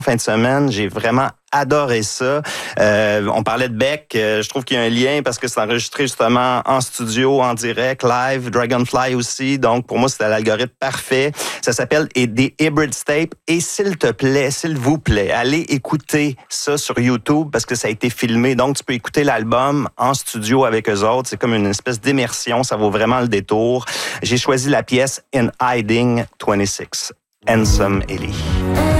fin de semaine. J'ai vraiment adoré ça. On parlait de Beck. Je trouve qu'il y a un lien parce que c'est enregistré justement en studio, en direct, live. Dragonfly aussi. Donc, pour moi, c'était l'algorithme parfait. Ça s'appelle des Hybrid Tapes. Et s'il te plaît, s'il vous plaît, allez écouter ça sur YouTube parce que ça a été filmé. Donc, tu peux écouter l'album en studio avec eux autres. C'est comme une espèce d'immersion. Ça vaut vraiment le détour. J'ai choisi la pièce In Hiding 26. Ansem Ellie.